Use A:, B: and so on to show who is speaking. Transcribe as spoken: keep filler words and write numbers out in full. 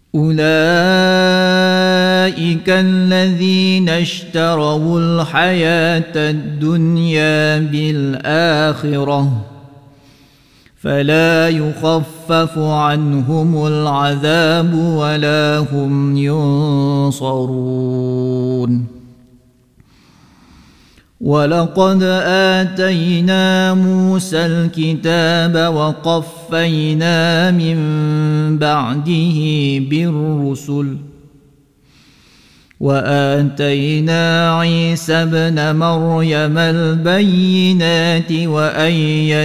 A: أولئك الذين اشتروا الحياة الدنيا بالآخرة فلا يخفف عنهم العذاب ولا هم ينصرون. ولقد آتينا موسى الكتاب وقفينا من بعده بالرسل وآتينا عيسى ابن مريم البينات وأيدناه